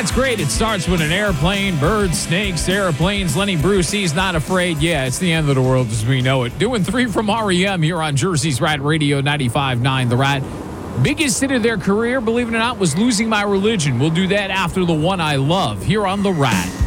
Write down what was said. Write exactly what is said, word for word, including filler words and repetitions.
That's great. It starts with an airplane, birds, snakes, airplanes. Lenny Bruce, he's not afraid. Yeah, it's the end of the world as we know it. Doing three from R E M here on Jersey's Rat Radio ninety-five point nine The Rat. Biggest hit of their career, believe it or not, was Losing My Religion. We'll do that after the one I love here on The Rat.